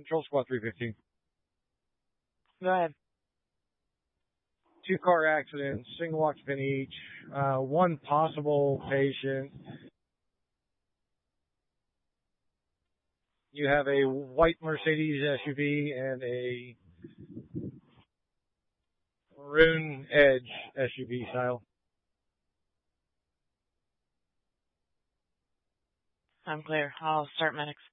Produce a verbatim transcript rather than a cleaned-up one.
Control Squad three fifteen. Go ahead. Two car accidents, single occupant each, uh, one possible patient. You have a white Mercedes S U V and a maroon Edge S U V style. I'm clear. I'll start medics.